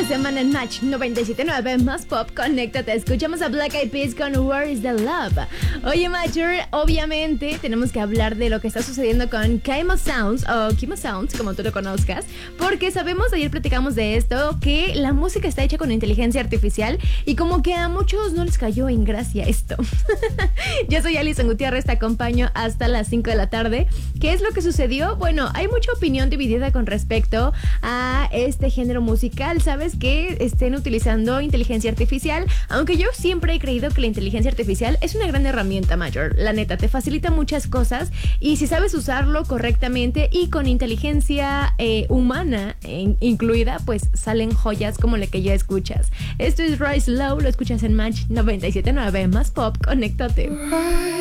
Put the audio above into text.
semana en Match 97.9 más pop, conéctate. Escuchamos a Black Eyed Peas con Where is the Love. Oye, Matcher, obviamente tenemos que hablar de lo que está sucediendo con Kimo Sounds, o Kimo Sounds, como tú lo conozcas, porque sabemos, ayer platicamos de esto, que la música está hecha con inteligencia artificial y como que a muchos no les cayó en gracia esto. Yo soy Alison Gutiérrez, te acompaño hasta las 5 de la tarde. ¿Qué es lo que sucedió? Bueno, hay mucha opinión dividida con respecto a este género musical. Sabes que estén utilizando inteligencia artificial, aunque yo siempre he creído que la inteligencia artificial es una gran herramienta, Major. La neta, te facilita muchas cosas y si sabes usarlo correctamente y con inteligencia humana incluida, pues salen joyas como la que ya escuchas. Esto es Rise Low, lo escuchas en Match 97.9 más pop, conéctate.